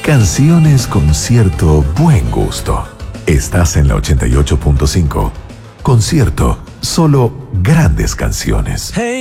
Canciones con cierto buen gusto. Estás en la 88.5. Concierto, solo grandes canciones. Hey.